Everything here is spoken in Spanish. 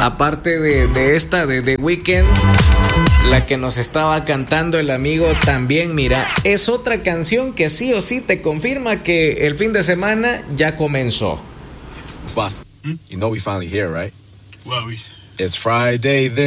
aparte de esta de The Weeknd, la que nos estaba cantando el amigo también, mira, es otra canción que sí o sí te confirma que el fin de semana ya comenzó. Boss, you know we finally here, right? Well, It's Friday then.